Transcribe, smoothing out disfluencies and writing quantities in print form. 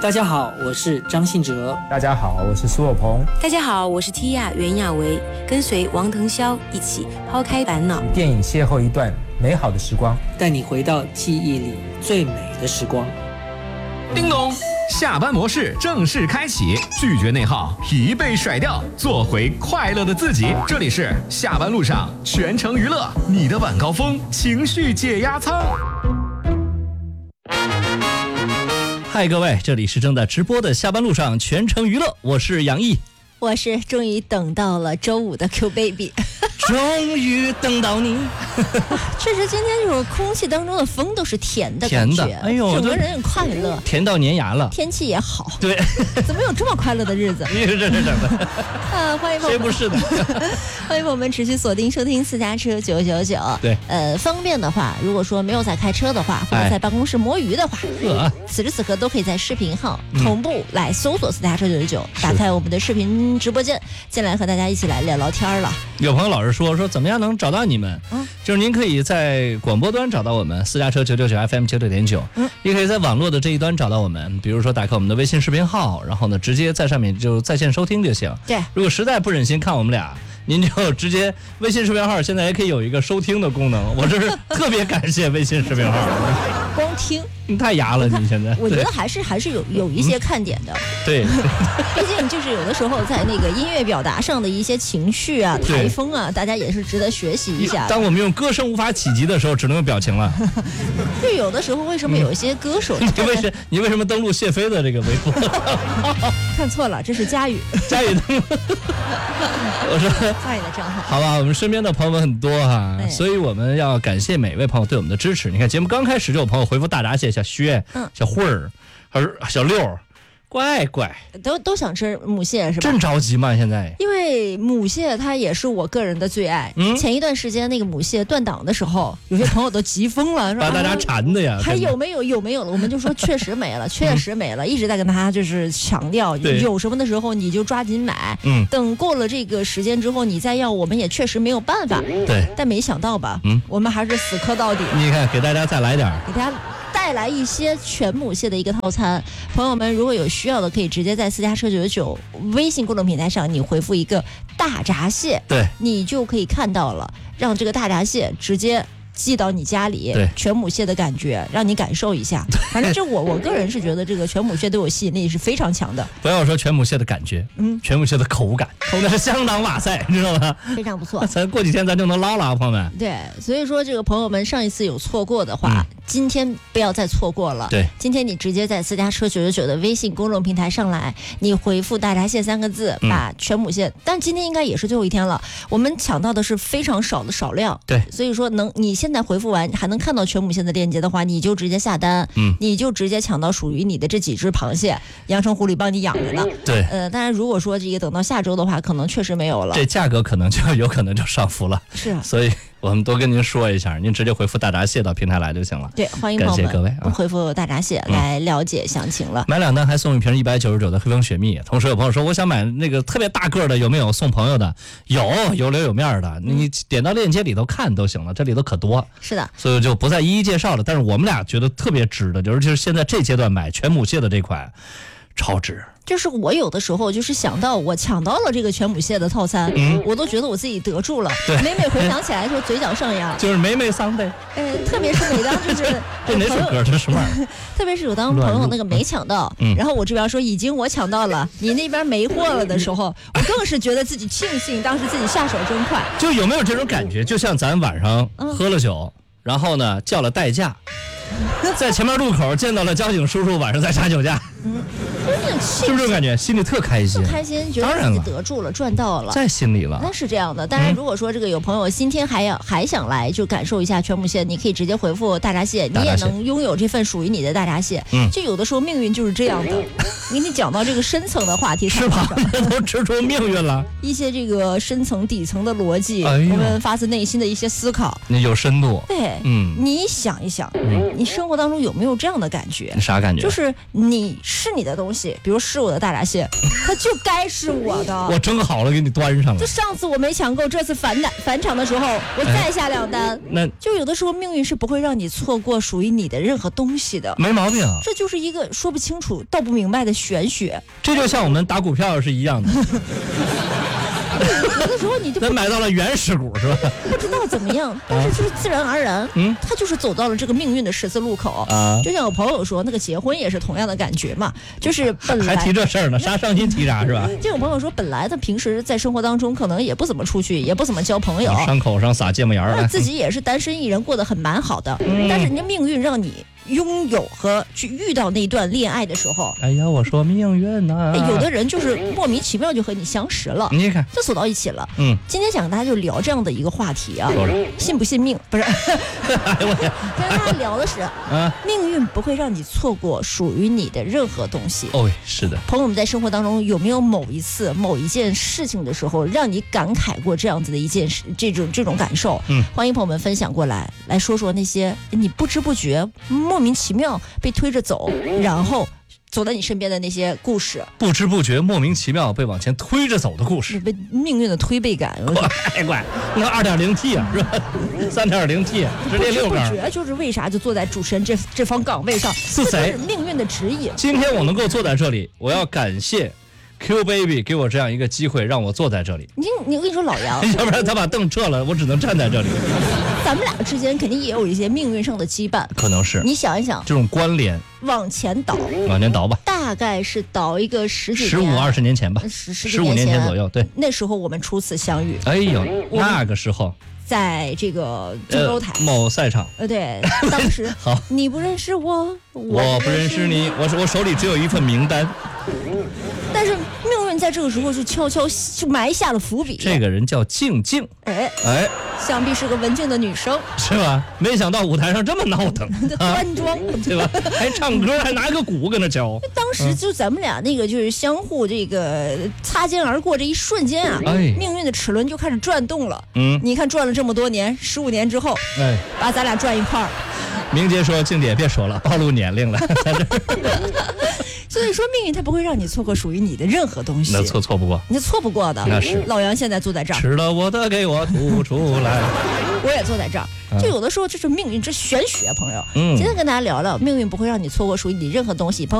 大家好，我是张信哲。 大家好，我是苏有朋。 大家好，我是 Tia 袁娅维，跟随王腾霄一起抛开烦恼， 电影邂逅一段美好的时光， 带你回到记忆里最美的时光。 叮咚，下班模式正式开启，拒绝内耗，疲惫甩掉，做回快乐的自己。这里是下班路上全程娱乐，你的晚高峰情绪解压舱。 嗨，各位，这里是正在直播的下班路上全程娱乐，我是杨毅， 我是终于等到了周五的 Q Baby。 终于等到你。 确实，今天就是空气当中的风都是甜的感觉， 甜的，哎呦， 整个人很快乐， 甜到粘牙了。 天气也好， 对， 怎么有这么快乐的日子？ 你是这是整的啊！欢迎朋友们， 谁不是的？ 欢迎朋友们持续锁定收听私家车999。 对， 方便的话，如果说没有在开车的话，或者在办公室摸鱼的话，此时此刻都可以在视频号同步来搜索私家车999，打开我们的视频直播间，进来和大家一起来聊聊天了。 有朋友老是说怎么样能找到你们？就是您可以在广播端找到我们私家车999 FM 96.9，也可以在网络的这一端找到我们。比如说打开我们的微信视频号，然后呢直接在上面就在线收听就行。 对， 如果实在不忍心看我们俩，您就直接微信视频号现在也可以有一个收听的功能，我这是特别感谢微信视频号。 光听你太牙了，你现在。 我觉得还是有一些看点的。 对， 毕竟就是有的时候在那个音乐表达上的一些情绪啊、台风啊，大家也是值得学习一下。 当我们用歌声无法企及的时候，只能用表情了。 就有的时候，为什么有一些歌手？ 你为什么登录谢飞的这个微博？ 看错了，这是佳宇。 佳宇登录。我说佳宇的账号。 好吧，我们身边的朋友们很多哈，所以我们要感谢每一位朋友对我们的支持。你看节目刚开始就有朋友回复大闸蟹、小薛、小慧儿，还是小六。乖， 都想吃母蟹是吧？ 真着急吗？现在？ 因为母蟹它也是我个人的最爱。前一段时间那个母蟹断档的时候，有些朋友都急疯了，说把大家馋的呀。 还有没有了？我们就说确实没了，确实没了，一直在跟他就是强调，有什么的时候你就抓紧买。等过了这个时间之后，你再要，我们也确实没有办法。 对， 但没想到吧，我们还是死磕到底。 你看，给大家再来点， 给大家带来一些全母蟹的一个套餐。朋友们如果有需要的，可以直接在私家车999微信公众平台上，你回复一个大闸蟹， 对， 你就可以看到了，让这个大闸蟹直接寄到你家里，全母蟹的感觉让你感受一下。反正就我个人是觉得这个全母蟹对我吸引力是非常强的。 不要说全母蟹的感觉，全母蟹的口感那是相当哇塞，你知道吗？ 非常不错。 咱过几天咱就能捞了，朋友们。 对，所以说这个朋友们上一次有错过的话，今天不要再错过了。 对， 今天你直接在私家车999的微信公众平台上来，你回复大闸蟹3个字，把全母蟹，但今天应该也是最后一天了，我们抢到的是非常少的少量。 对， 所以说你现在回复完还能看到全母蟹的链接的话，你就直接下单，你就直接抢到属于你的这几只螃蟹，阳澄湖里帮你养着呢。 对， 当然如果说这个等到下周的话，可能确实没有了， 这价格可能就有可能就上浮了。 是啊， 所以我们多跟您说一下，您直接回复大闸蟹到平台来就行了。 对，欢迎朋友们， 感谢各位回复大闸蟹来了解详情了。 买2单还送一瓶199的黑蜂雪蜜。同时有朋友说我想买那个特别大个的，有没有送朋友的？有留有面的，你点到链接里头看都行了，这里头可多。 是的， 所以就不再一一介绍了。但是我们俩觉得特别值的，就是现在这阶段买全母蟹的这款超值。 就是我有的时候就是想到我抢到了这个全母蟹的套餐，我都觉得我自己得住了。每回想起来的时候，嘴角上扬。 就是每桑的。 特别是每当就是这哪首歌？这是什么玩意儿？ 特别是有当朋友那个没抢到，然后我这边说已经我抢到了，你那边没货了的时候，我更是觉得自己庆幸当时自己下手真快。 就有没有这种感觉？就像咱晚上喝了酒，然后呢叫了代驾，在前面路口见到了交警叔叔，晚上在查酒驾。是不是这种感觉？心里特开心， 开心，觉得自己得住了，赚到了， 在心里了。 那是这样的。当然，如果说这个有朋友今天还想来就感受一下全母蟹，你可以直接回复大闸蟹，你也能拥有这份属于你的大闸蟹。就有的时候命运就是这样的。给你讲到这个深层的话题， 是吧？都吃出命运了。 一些这个深层底层的逻辑，我们发自内心的一些思考， 有深度。 对，你想一想， 你生活当中有没有这样的感觉？ 啥感觉？ 就是你是你的东西，比如是我的大闸蟹，它就该是我的。 我蒸好了给你端上了。 就上次我没抢够，这次返场的时候，我再下2单。 那就有的时候命运是不会让你错过属于你的任何东西的， 没毛病。 这就是一个说不清楚、道不明白的玄学。 这就像我们打股票是一样的。 有的时候你就咱买到了原始股是吧？ 不知道怎么样，但是就是自然而然，他就是走到了这个命运的十字路口啊。就像我朋友说，那个结婚也是同样的感觉嘛，就是本来还提这事儿呢，啥伤心提啥是吧？ 就有朋友说，本来他平时在生活当中可能也不怎么出去，也不怎么交朋友， 伤口上撒芥末盐了， 自己也是单身一人，过得蛮好的。但是人家命运让你拥有和去遇到那段恋爱的时候， 哎呀，我说命运呐， 有的人就是莫名其妙就和你相识了， 你看就走到一起了。今天想跟大家就聊这样的一个话题啊，信不信命？不是， 哎呦我天， 跟大家聊的是命运不会让你错过属于你的任何东西。 哦，是的。 朋友们在生活当中有没有某一次某一件事情的时候，让你感慨过这样子的一件事，这种感受？欢迎朋友们分享过来，来说说那些你不知不觉莫名其妙被推着走，然后走在你身边的那些故事， 不知不觉莫名其妙被往前推着走的故事， 被命运的推背感。 乖，那 2.0T 啊，是吧？3.0T 直接6杆。 不觉就是为啥就坐在主持人这方岗位上？ 是谁？ 这是命运的指引。 今天我能够坐在这里，我要感谢 Q Baby 给我这样一个机会，让我坐在这里。 你我跟你说，老杨， 要不然他把凳撤了，我只能站在这里。 咱们俩之间肯定也有一些命运上的羁绊， 可能是。 你想一想， 这种关联， 往前倒吧， 大概是倒一个15、 20年前吧，15年前左右。对， 那时候我们初次相遇。 哎呦，那个时候。 在这个郑州台某赛场， 对，当时好， 你不认识我， 我不认识你，我手里只有一份名单。 但是命运在这个时候就悄悄就埋下了伏笔。 这个人叫静静， 哎，想必是个文静的女生， 是吧？没想到舞台上这么闹腾， 端庄， 对吧？还唱歌，还拿个鼓跟那敲。 当时就咱们俩那个就是相互这个擦肩而过这一瞬间啊，命运的齿轮就开始转动了。你看转了这么多年，15年之后，把咱俩转一块儿。 明杰说：“静姐别说了，暴露年龄了。” 所以说，命运它不会让你错过属于你的任何东西。 那错不过， 你错不过的。 那是。 老杨现在坐在这儿， 吃了我的给我吐出来。 我也坐在这儿，就有的时候这是命运，这玄学，朋友。今天跟大家聊聊，命运不会让你错过属于你任何东西。